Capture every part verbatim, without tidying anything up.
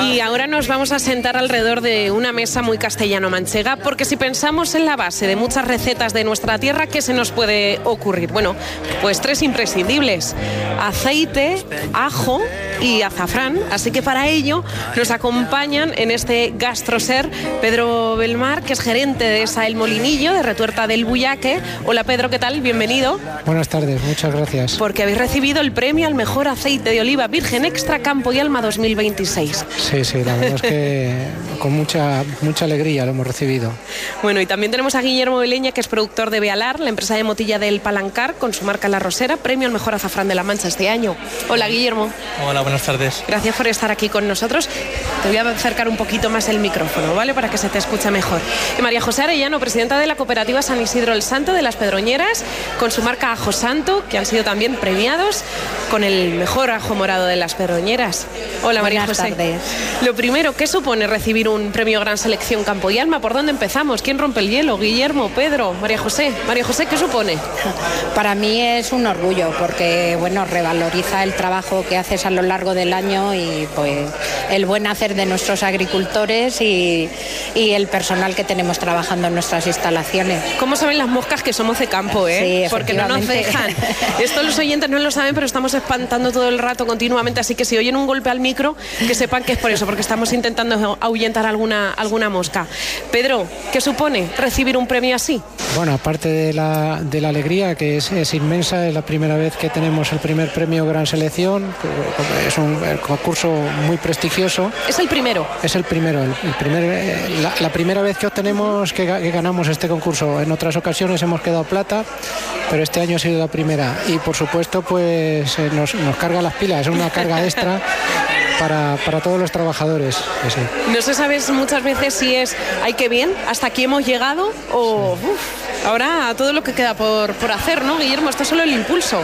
Y ahora nos vamos a sentar alrededor de una mesa muy castellano-manchega, porque si pensamos en la base de muchas recetas de nuestra tierra, ¿qué se nos puede ocurrir? Bueno, pues tres imprescindibles: aceite, ajo y azafrán. Así que para ello nos acompañan en este GastroSer Pedro Belmar, que es gerente de esa El Molinillo, de Retuerta del Buyaque. Hola Pedro, ¿qué tal? Bienvenido. Buenas tardes, muchas gracias. Porque habéis recibido el premio al mejor aceite de oliva virgen extra Campo y Alma dos mil veintiséis. Sí, sí, la verdad es que con mucha, mucha alegría lo hemos recibido. Bueno, y también tenemos a Guillermo Beleña, que es productor de Bealar, la empresa de Motilla del Palancar, con su marca La Rosera, premio al mejor azafrán de La Mancha este año. Hola Guillermo. Hola, buenas tardes. Gracias por estar aquí con nosotros. Te voy a acercar un poquito más el micrófono, ¿vale? Para que se te escuche mejor. Y María José Arellano, presidenta de la cooperativa San Isidro el Santo de las Pedroñeras, con su marca Ajo Santo, que han sido también premiados con el mejor ajo morado de las Pedroñeras. Hola María Buenas José. tardes. Lo primero, ¿qué supone recibir un premio Gran Selección Campo y Alma? ¿Por dónde empezamos? ¿Quién rompe el hielo? Guillermo, Pedro, María José. María José, ¿qué supone? Para mí es un orgullo, porque bueno, revaloriza el trabajo que haces a lo largo del año y pues el buen hacer de nuestros agricultores y, y el personal que tenemos trabajando en nuestras instalaciones. ¿Cómo saben las moscas que somos de campo, eh? Sí, porque no nos dejan. Esto los oyentes no lo saben, pero estamos espantando todo el rato continuamente, así que si oyen un golpe al micro, que sepan que es por eso, porque estamos intentando ahuyentar alguna, alguna mosca. Pedro, ¿qué supone recibir un premio así? Bueno, aparte de la, de la alegría, que es, es inmensa, es la primera vez que tenemos el primer premio Gran Selección, es un concurso muy prestigioso. ¿Es el primero? Es el primero, el, el primer, la, la primera vez que obtenemos, que, que ganamos este concurso. En otras ocasiones hemos quedado plata, pero este año ha sido la primera. Y por supuesto, pues nos, nos carga las pilas, es una carga extra para, para todos los trabajadores. Sí. No se sabe muchas veces si es, ay, qué bien, hasta aquí hemos llegado, o sí. uf, ahora todo lo que queda por, por hacer, ¿no, Guillermo? Esto es solo el impulso.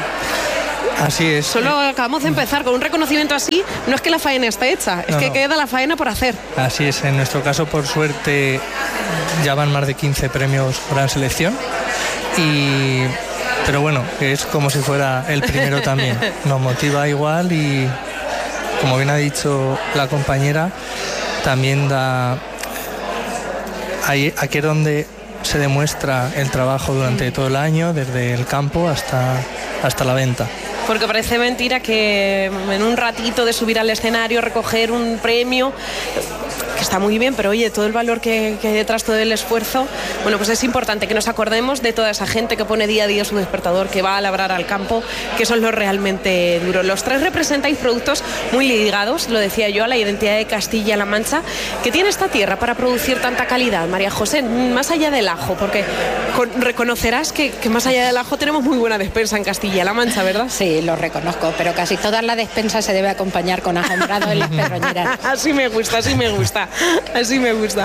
Así es. Solo acabamos de empezar con un reconocimiento así. No es que la faena esté hecha, es no, que no. queda la faena por hacer. Así es, en nuestro caso, por suerte, ya van más de quince premios Gran Selección. Y... pero bueno, es como si fuera el primero también. Nos motiva igual y, como bien ha dicho la compañera, también da... Ahí, aquí es donde se demuestra el trabajo durante todo el año, desde el campo hasta, hasta la venta. Porque parece mentira que en un ratito de subir al escenario, recoger un premio, que está muy bien, pero oye, todo el valor que, que hay detrás, todo el esfuerzo, bueno, pues es importante que nos acordemos de toda esa gente que pone día a día su despertador, que va a labrar al campo, que eso es lo realmente duro. Los tres representáis productos muy ligados, lo decía yo, a la identidad de Castilla-La Mancha. ¿Qué tiene esta tierra para producir tanta calidad, María José? Más allá del ajo, porque con, reconocerás que, que más allá del ajo tenemos muy buena despensa en Castilla-La Mancha, ¿verdad? Sí, lo reconozco, pero casi toda la despensa se debe acompañar con ajo morado en las Pedroñeras. Así me gusta, así me gusta. Así me gusta.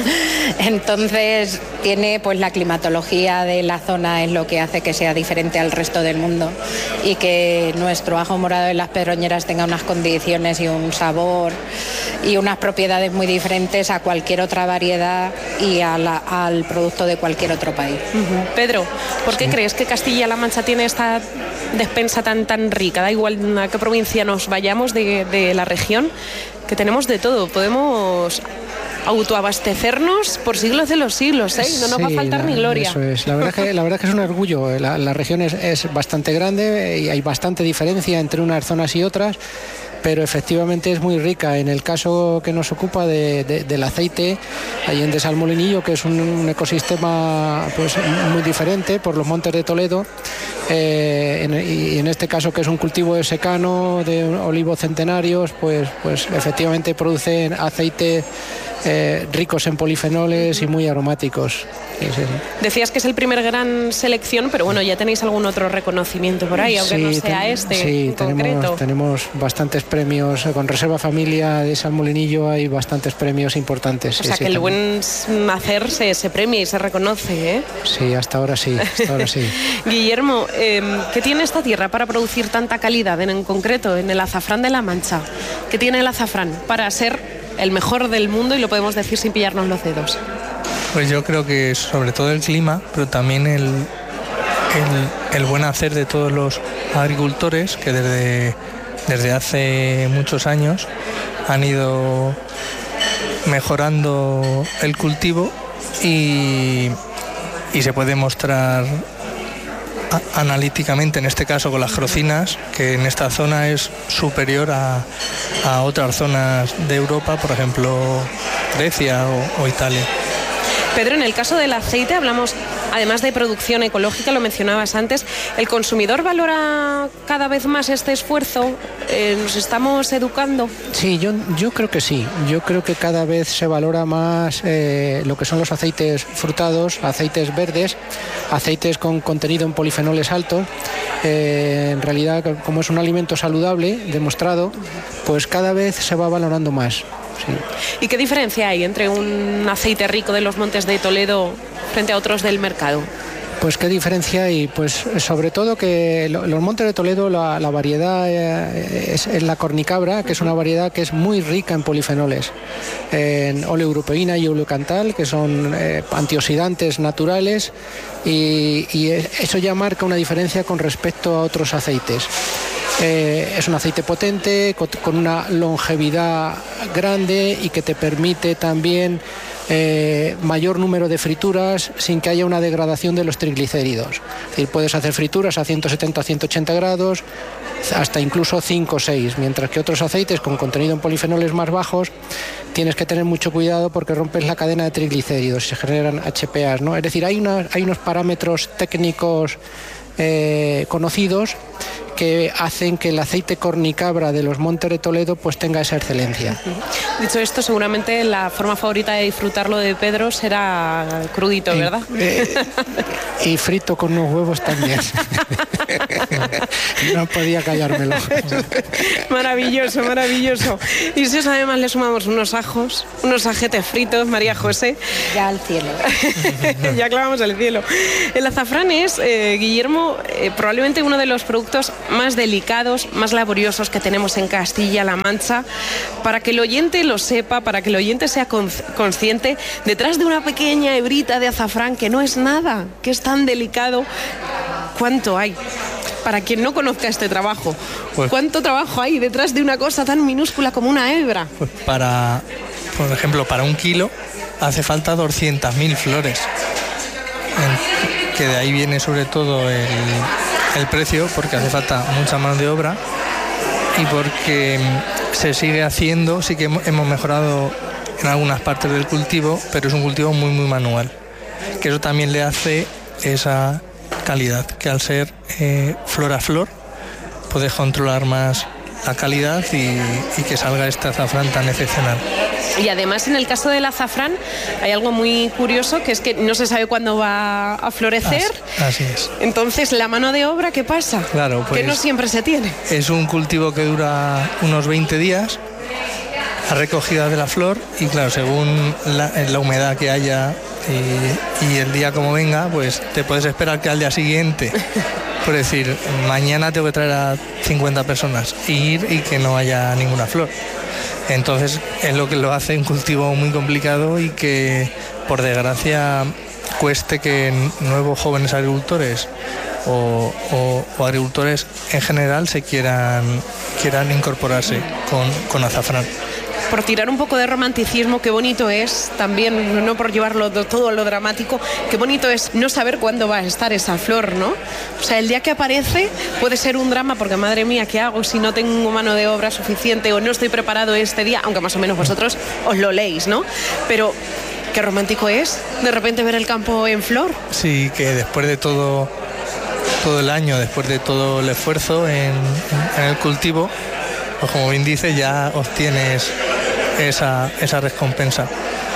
Entonces tiene pues la climatología de la zona es lo que hace que sea diferente al resto del mundo y que nuestro ajo morado en las Pedroñeras tenga unas condiciones y un sabor y unas propiedades muy diferentes a cualquier otra variedad y a la, al producto de cualquier otro país. Uh-huh. Pedro, ¿por qué sí. crees que Castilla-La Mancha tiene esta despensa tan tan rica? Da igual a qué provincia nos vayamos de, de la región, que tenemos de todo. Podemos autoabastecernos por siglos de los siglos, ¿eh? No nos sí, va a faltar la, ni gloria. Eso es. La verdad que, la verdad que es un orgullo. La, la región es, es bastante grande y hay bastante diferencia entre unas zonas y otras, pero efectivamente es muy rica. En el caso que nos ocupa de, de, del aceite, ahí en El Molinillo, que es un, un ecosistema pues muy diferente por los montes de Toledo, eh, en, y en este caso que es un cultivo de secano, de olivos centenarios, pues, pues efectivamente producen aceite Eh, ricos en polifenoles y muy aromáticos. Sí, sí. Decías que es el primer Gran Selección, pero bueno, ya tenéis algún otro reconocimiento por ahí, aunque sí, no sea ten, este sí, en tenemos, concreto. tenemos bastantes premios. Con Reserva Familia de San Molinillo hay bastantes premios importantes. O sí, sea sí, que el también. buen hacer se, se premia y se reconoce, ¿eh? Sí, hasta ahora sí, hasta ahora sí. Guillermo, eh, ¿qué tiene esta tierra para producir tanta calidad, en, en concreto en el azafrán de La Mancha? ¿Qué tiene el azafrán para ser el mejor del mundo, y lo podemos decir sin pillarnos los dedos? Pues yo creo que sobre todo el clima, pero también el, el, el buen hacer de todos los agricultores, que desde desde hace muchos años han ido mejorando el cultivo y, y se puede mostrar a, analíticamente, en este caso con las crocinas, que en esta zona es superior a, a otras zonas de Europa, por ejemplo Grecia o, o Italia. Pedro, en el caso del aceite hablamos, además de producción ecológica, lo mencionabas antes, ¿el consumidor valora cada vez más este esfuerzo? Eh, ¿Nos estamos educando? Sí, yo, yo creo que sí. Yo creo que cada vez se valora más eh, lo que son los aceites frutados, aceites verdes, aceites con contenido en polifenoles altos. Eh, en realidad, como es un alimento saludable, demostrado, pues cada vez se va valorando más. Sí. ¿Y qué diferencia hay entre un aceite rico de los Montes de Toledo frente a otros del mercado? Pues qué diferencia hay, pues sobre todo que los Montes de Toledo, la, la variedad es, es la cornicabra, que es una variedad que es muy rica en polifenoles, en oleuropeína y eulocantal, que son eh, antioxidantes naturales, y, y eso ya marca una diferencia con respecto a otros aceites. Eh, es un aceite potente, con una longevidad grande y que te permite también eh, mayor número de frituras sin que haya una degradación de los triglicéridos. Es decir, puedes hacer frituras a ciento setenta a ciento ochenta grados, hasta incluso cinco o seis, mientras que otros aceites con contenido en polifenoles más bajos tienes que tener mucho cuidado porque rompes la cadena de triglicéridos y se generan H P As, ¿no? Es decir, hay, una, hay unos parámetros técnicos eh, conocidos que hacen que el aceite cornicabra de los Montes de Toledo pues tenga esa excelencia. Dicho esto, seguramente la forma favorita de disfrutarlo de Pedro será crudito, ¿verdad? Eh, eh, y frito con unos huevos también. No podía callármelo. Maravilloso, maravilloso. Y si eso además le sumamos unos ajos, unos ajetes fritos, María José. Ya al cielo. Ya clavamos al cielo. El azafrán es, eh, Guillermo, eh, probablemente uno de los productos más delicados, más laboriosos que tenemos en Castilla-La Mancha. Para que el oyente lo sepa, para que el oyente sea consciente, detrás de una pequeña hebrita de azafrán, que no es nada, que es tan delicado, ¿cuánto hay? Para quien no conozca este trabajo, pues, ¿cuánto trabajo hay detrás de una cosa tan minúscula como una hebra? Pues para, por ejemplo, para un kilo hace falta doscientas mil flores, que de ahí viene sobre todo el, el precio, porque hace falta mucha mano de obra y porque se sigue haciendo. Sí que hemos mejorado en algunas partes del cultivo, pero es un cultivo muy muy manual, que eso también le hace esa calidad, que al ser eh, flor a flor puedes controlar más la calidad y, y que salga este azafrán tan excepcional. Y además, en el caso del azafrán hay algo muy curioso, que es que no se sabe cuándo va a florecer. Así, así es. Entonces, ¿la mano de obra qué pasa? Claro, pues que no siempre se tiene. Es un cultivo que dura unos veinte días, la recogida de la flor, y claro, según la, la humedad que haya y, y el día como venga, pues te puedes esperar que al día siguiente, por decir, mañana tengo que traer a cincuenta personas, ir y que no haya ninguna flor. Entonces es lo que lo hace un cultivo muy complicado y que, por desgracia, cueste que nuevos jóvenes agricultores o, o, o agricultores en general se quieran, quieran incorporarse con, con azafrán. Por tirar un poco de romanticismo, qué bonito es también, no por llevarlo todo lo dramático, qué bonito es no saber cuándo va a estar esa flor, ¿no? O sea, el día que aparece puede ser un drama, porque madre mía, ¿qué hago si no tengo mano de obra suficiente o no estoy preparado este día? Aunque más o menos vosotros os lo leéis, ¿no? Pero qué romántico es de repente ver el campo en flor. Sí, que después de todo, todo el año, después de todo el esfuerzo en, en el cultivo, pues como bien dices, ya obtienes esa, esa recompensa.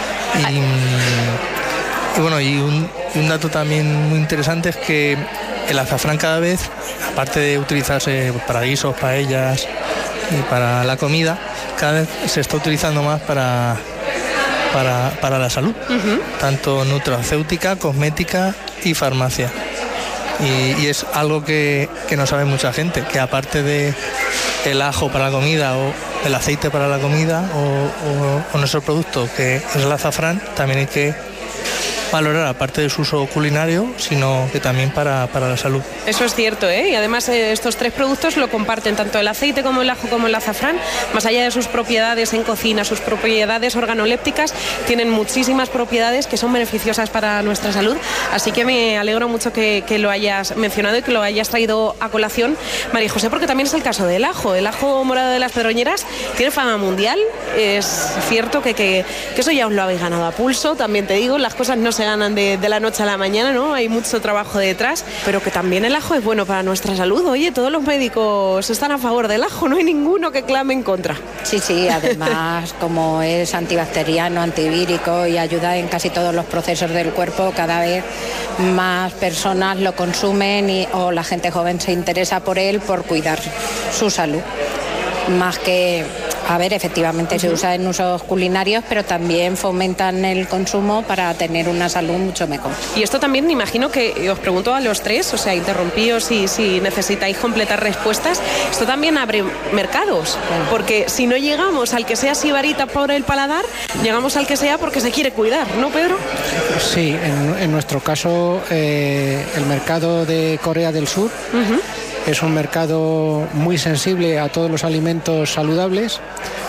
Y, y bueno, y un, y un dato también muy interesante es que el azafrán cada vez, aparte de utilizarse para guisos, paellas y para la comida, cada vez se está utilizando más para, para, para la salud, uh-huh. Tanto nutracéutica, cosmética y farmacia. Y, y es algo que, que no sabe mucha gente, que aparte de el ajo para la comida o el aceite para la comida o, o, o nuestro producto, que es el azafrán, también hay que valorar, aparte de su uso culinario, sino que también para, para la salud. Eso es cierto, ¿eh? Y además eh, estos tres productos lo comparten tanto el aceite como el ajo como el azafrán, más allá de sus propiedades en cocina, sus propiedades organolépticas, tienen muchísimas propiedades que son beneficiosas para nuestra salud, así que me alegro mucho que, que lo hayas mencionado y que lo hayas traído a colación, María José, porque también es el caso del ajo. El ajo morado de las Pedroñeras tiene fama mundial, es cierto que, que, que eso ya os lo habéis ganado a pulso, también te digo, las cosas no se ganan de, de la noche a la mañana, ¿no? Hay mucho trabajo detrás, pero que también el ajo es bueno para nuestra salud. Oye, todos los médicos están a favor del ajo, no hay ninguno que clame en contra. Sí, sí, además como es antibacteriano, antivírico y ayuda en casi todos los procesos del cuerpo, cada vez más personas lo consumen y, o la gente joven se interesa por él por cuidar su salud. Más que, a ver, efectivamente uh-huh. se usa en usos culinarios, pero también fomentan el consumo para tener una salud mucho mejor. Y esto también me imagino que, os pregunto a los tres, o sea, interrumpíos si, si necesitáis completar respuestas, esto también abre mercados, bueno. porque si no llegamos al que sea sibarita por el paladar, llegamos al que sea porque se quiere cuidar, ¿no, Pedro? Sí, en, en nuestro caso, eh, el mercado de Corea del Sur uh-huh. es un mercado muy sensible a todos los alimentos saludables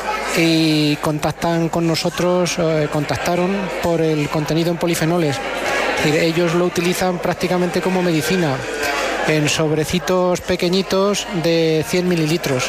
y contactan con nosotros, eh, contactaron por el contenido en polifenoles. Es decir, ellos lo utilizan prácticamente como medicina en sobrecitos pequeñitos de cien mililitros.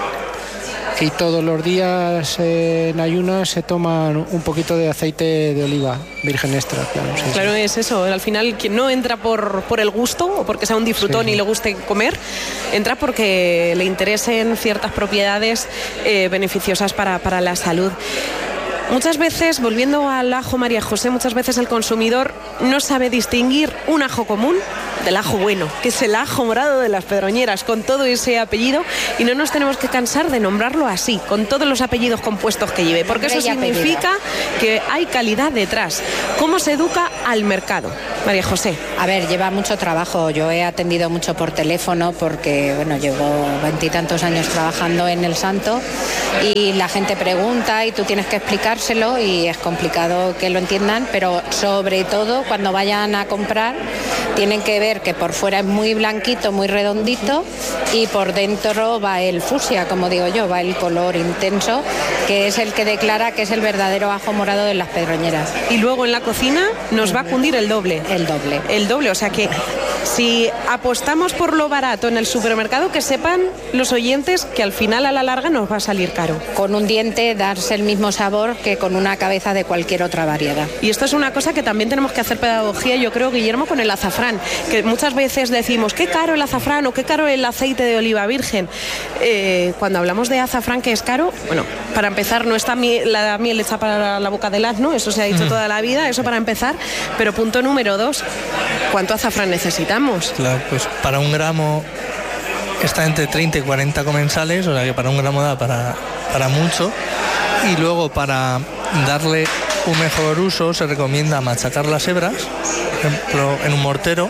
Y todos los días eh, en ayunas se toman un poquito de aceite de oliva virgen extra. Claro, sí, claro sí. Es eso. Al final, quien no entra por, por el gusto o porque sea un disfrutón sí, sí. y le guste comer, entra porque le interesen ciertas propiedades eh, beneficiosas para, para la salud. Muchas veces, volviendo al ajo, María José, muchas veces el consumidor no sabe distinguir un ajo común del ajo bueno, que es el ajo morado de las Pedroñeras, con todo ese apellido, y no nos tenemos que cansar de nombrarlo así, con todos los apellidos compuestos que lleve, porque eso significa que hay calidad detrás. ¿Cómo se educa al mercado, María José? A ver, lleva mucho trabajo. Yo he atendido mucho por teléfono porque, bueno, llevo veintitantos años trabajando en El Santo y la gente pregunta y tú tienes que explicárselo y es complicado que lo entiendan, pero sobre todo cuando vayan a comprar tienen que ver que por fuera es muy blanquito, muy redondito y por dentro va el fucsia, como digo yo, va el color intenso, que es el que declara que es el verdadero ajo morado de las Pedroñeras. Y luego en la cocina nos va a cundir el doble. El doble. El doble, o sea que si apostamos por lo barato en el supermercado, que sepan los oyentes que al final a la larga nos va a salir caro. Con un diente darse el mismo sabor que con una cabeza de cualquier otra variedad. Y esto es una cosa que también tenemos que hacer pedagogía, yo creo, Guillermo, con el azafrán, que muchas veces decimos qué caro el azafrán o qué caro el aceite de oliva virgen. Eh, cuando hablamos de azafrán que es caro, bueno, para empezar no está miel, la miel hecha para la boca del asno, eso se ha dicho mm. toda la vida, eso para empezar, pero punto número dos, ¿cuánto azafrán necesitamos? Claro, pues para un gramo está entre treinta y cuarenta comensales, o sea que para un gramo da para, para mucho, y luego para darle un mejor uso se recomienda machacar las hebras, por ejemplo en un mortero,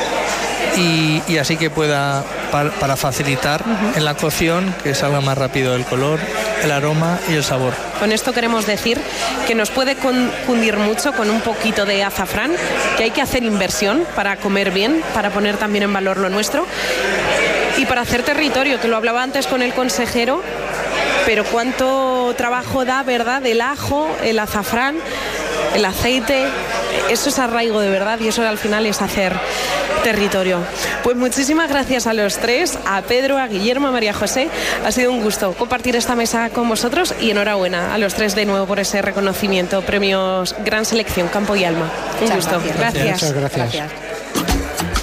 y, y así que pueda, para, para facilitar uh-huh. en la cocción que salga más rápido el color, el aroma y el sabor. Con esto queremos decir que nos puede cundir mucho con un poquito de azafrán, que hay que hacer inversión para comer bien, para poner también en valor lo nuestro y para hacer territorio, que lo hablaba antes con el consejero, pero cuánto trabajo da, ¿verdad?, el ajo, el azafrán, el aceite. Eso es arraigo de verdad y eso al final es hacer territorio. Pues muchísimas gracias a los tres, a Pedro, a Guillermo, a María José. Ha sido un gusto compartir esta mesa con vosotros y enhorabuena a los tres de nuevo por ese reconocimiento. Premios Gran Selección Campo y Alma. Un Muchas gusto. Gracias. Gracias. Muchas gracias. gracias.